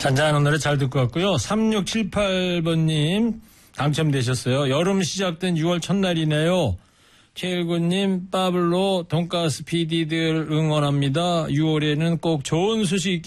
잔잔한 노래 잘 듣고 왔고요. 3678번님 당첨되셨어요. 여름 시작된 6월 첫날이네요. 최일구님, 빠블로 돈가스 PD들 응원합니다. 6월에는 꼭 좋은 소식